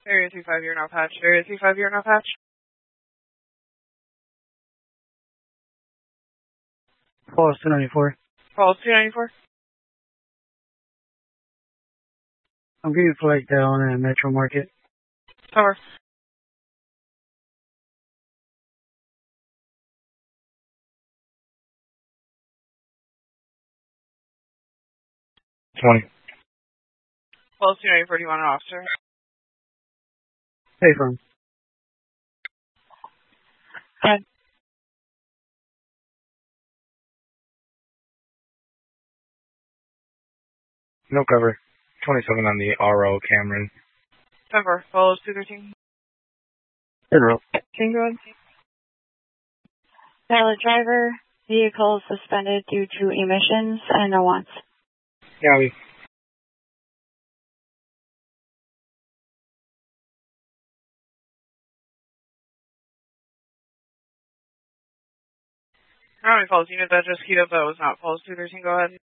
Area 35, you're not patched. Area 35, you're not patched. Falls 294. Falls 294. I'm getting flagged down at Metro Market. Cover. Falls 294, do you want an officer? Hey, from. Okay. No cover. 27 on the RO Cameron. Cover. Falls 213. Federal. Can you go ahead? Pilot driver, vehicle suspended due to emissions and no wants. Yeah, we. How many falls unit that just keyed up that was not Falls 213? Go ahead.